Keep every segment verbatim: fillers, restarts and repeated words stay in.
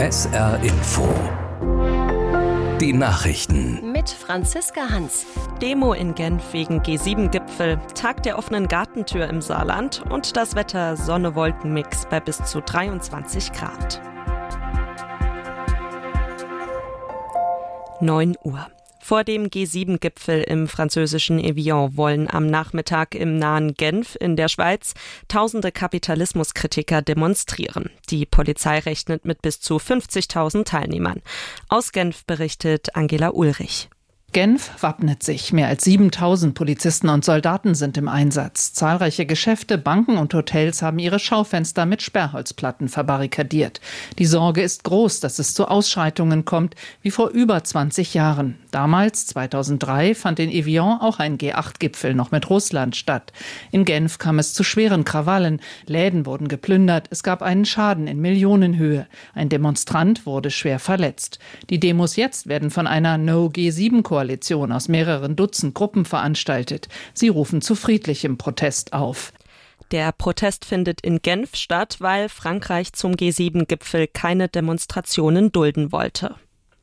S R Info. Die Nachrichten. Mit Franziska Hans. Demo in Genf wegen G sieben Gipfel, Tag der offenen Gartentür im Saarland und das Wetter Sonne-Wolken-Mix bei bis zu dreiundzwanzig Grad. neun Uhr. Vor dem G sieben Gipfel im französischen Evian wollen am Nachmittag im nahen Genf in der Schweiz tausende Kapitalismuskritiker demonstrieren. Die Polizei rechnet mit bis zu fünfzigtausend Teilnehmern. Aus Genf berichtet Angela Ulrich. Genf wappnet sich. Mehr als siebentausend Polizisten und Soldaten sind im Einsatz. Zahlreiche Geschäfte, Banken und Hotels haben ihre Schaufenster mit Sperrholzplatten verbarrikadiert. Die Sorge ist groß, dass es zu Ausschreitungen kommt, wie vor über zwanzig Jahren. Damals, zweitausenddrei, fand in Evian auch ein G acht Gipfel noch mit Russland statt. In Genf kam es zu schweren Krawallen. Läden wurden geplündert. Es gab einen Schaden in Millionenhöhe. Ein Demonstrant wurde schwer verletzt. Die Demos jetzt werden von einer No-G sieben Koalition aus mehreren Dutzend Gruppen veranstaltet. Sie rufen zu friedlichem Protest auf. Der Protest findet in Genf statt, weil Frankreich zum G sieben Gipfel keine Demonstrationen dulden wollte.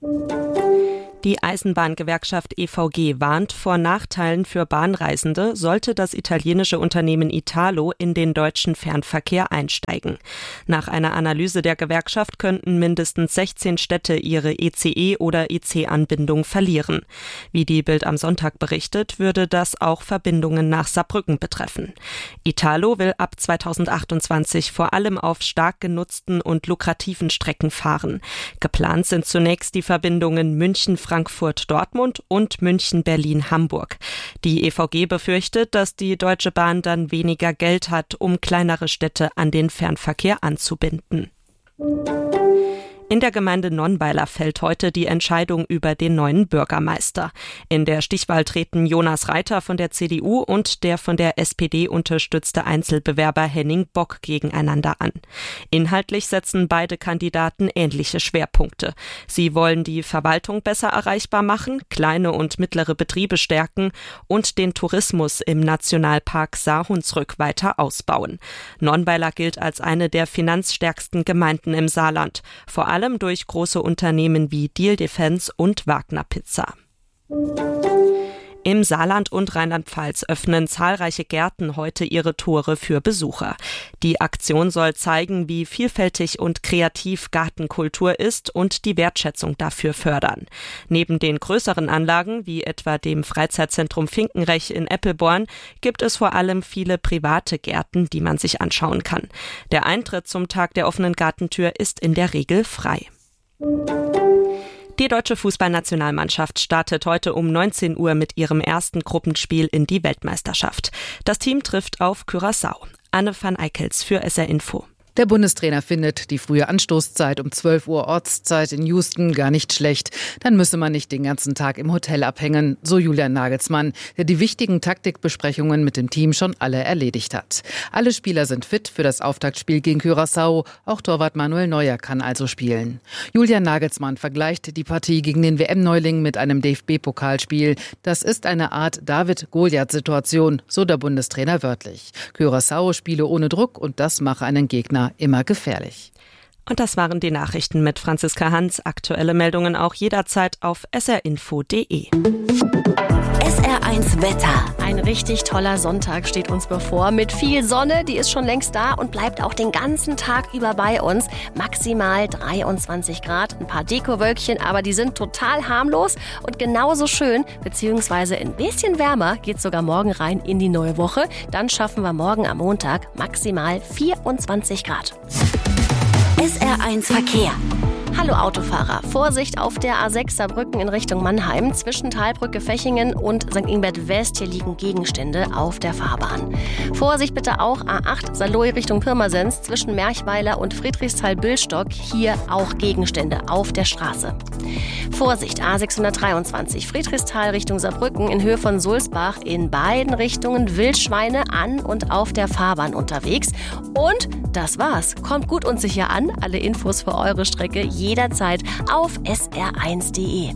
Die Eisenbahngewerkschaft E V G warnt vor Nachteilen für Bahnreisende, sollte das italienische Unternehmen Italo in den deutschen Fernverkehr einsteigen. Nach einer Analyse der Gewerkschaft könnten mindestens sechzehn Städte ihre E C E- oder E C-Anbindung verlieren. Wie die Bild am Sonntag berichtet, würde das auch Verbindungen nach Saarbrücken betreffen. Italo will ab zweitausendachtundzwanzig vor allem auf stark genutzten und lukrativen Strecken fahren. Geplant sind zunächst die Verbindungen München Frankfurt-Dortmund und München-Berlin-Hamburg. Die E V G befürchtet, dass die Deutsche Bahn dann weniger Geld hat, um kleinere Städte an den Fernverkehr anzubinden. In der Gemeinde Nonnweiler fällt heute die Entscheidung über den neuen Bürgermeister. In der Stichwahl treten Jonas Reiter von der C D U und der von der S P D unterstützte Einzelbewerber Henning Bock gegeneinander an. Inhaltlich setzen beide Kandidaten ähnliche Schwerpunkte. Sie wollen die Verwaltung besser erreichbar machen, kleine und mittlere Betriebe stärken und den Tourismus im Nationalpark Saar-Hunsrück weiter ausbauen. Nonnweiler gilt als eine der finanzstärksten Gemeinden im Saarland, vor allem allem durch große Unternehmen wie Deal Defense und Wagner Pizza. Im Saarland und Rheinland-Pfalz öffnen zahlreiche Gärten heute ihre Tore für Besucher. Die Aktion soll zeigen, wie vielfältig und kreativ Gartenkultur ist und die Wertschätzung dafür fördern. Neben den größeren Anlagen, wie etwa dem Freizeitzentrum Finkenrech in Eppelborn, gibt es vor allem viele private Gärten, die man sich anschauen kann. Der Eintritt zum Tag der offenen Gartentür ist in der Regel frei. Die deutsche Fußballnationalmannschaft startet heute um neunzehn Uhr mit ihrem ersten Gruppenspiel in die Weltmeisterschaft. Das Team trifft auf Curaçao. Anne van Eickels für S R Info. Der Bundestrainer findet die frühe Anstoßzeit um zwölf Uhr Ortszeit in Houston gar nicht schlecht. Dann müsse man nicht den ganzen Tag im Hotel abhängen, so Julian Nagelsmann, der die wichtigen Taktikbesprechungen mit dem Team schon alle erledigt hat. Alle Spieler sind fit für das Auftaktspiel gegen Curaçao. Auch Torwart Manuel Neuer kann also spielen. Julian Nagelsmann vergleicht die Partie gegen den W M-Neuling mit einem D F B-Pokalspiel. Das ist eine Art David-Goliath-Situation, so der Bundestrainer wörtlich. Curaçao spiele ohne Druck und das mache einen Gegner immer gefährlich. Und das waren die Nachrichten mit Franziska Hans. Aktuelle Meldungen auch jederzeit auf s r info punkt d e. S R eins Wetter. Ein richtig toller Sonntag steht uns bevor mit viel Sonne, die ist schon längst da und bleibt auch den ganzen Tag über bei uns. Maximal dreiundzwanzig Grad, ein paar Dekowölkchen, aber die sind total harmlos und genauso schön, beziehungsweise ein bisschen wärmer geht sogar morgen rein in die neue Woche. Dann schaffen wir morgen am Montag maximal vierundzwanzig Grad. S R eins Verkehr. Hallo Autofahrer, Vorsicht auf der A sechs Saarbrücken in Richtung Mannheim. Zwischen Talbrücke, Fechingen und Sankt Ingbert West, hier liegen Gegenstände auf der Fahrbahn. Vorsicht bitte auch A acht Saarlouis Richtung Pirmasens, zwischen Merchweiler und Friedrichsthal-Billstock, hier auch Gegenstände auf der Straße. Vorsicht A sechshundertdreiundzwanzig Friedrichsthal Richtung Saarbrücken in Höhe von Sulzbach, in beiden Richtungen Wildschweine an und auf der Fahrbahn unterwegs. Und das war's. Kommt gut und sicher an. Alle Infos für eure Strecke jederzeit auf s r eins punkt d e.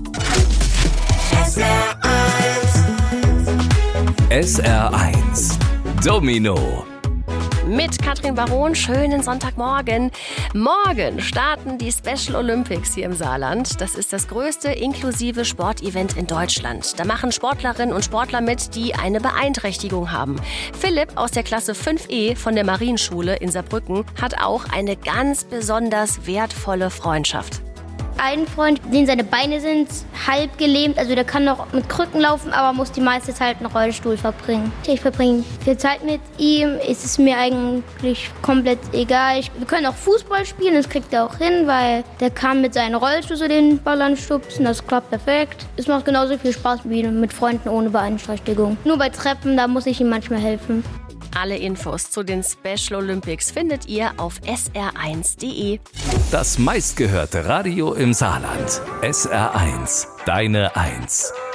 S R eins. S R eins. Domino. mit Katrin Baron. Schönen Sonntagmorgen. Morgen starten die Special Olympics hier im Saarland. Das ist das größte inklusive Sportevent in Deutschland. Da machen Sportlerinnen und Sportler mit, die eine Beeinträchtigung haben. Philipp aus der Klasse fünf E von der Marienschule in Saarbrücken hat auch eine ganz besonders wertvolle Freundschaft. Ein Freund, den seine Beine sind halb gelähmt, also der kann noch mit Krücken laufen, aber muss die meiste Zeit einen Rollstuhl verbringen. Ich verbringe viel Zeit mit ihm, ist es mir eigentlich komplett egal. Ich, wir können auch Fußball spielen, das kriegt er auch hin, weil der kann mit seinem Rollstuhl so den Ball anstupsen, das klappt perfekt. Es macht genauso viel Spaß wie mit Freunden ohne Beeinträchtigung. Nur bei Treppen, da muss ich ihm manchmal helfen. Alle Infos zu den Special Olympics findet ihr auf S R eins Punkt de. Das meistgehörte Radio im Saarland. S R eins, deine Eins.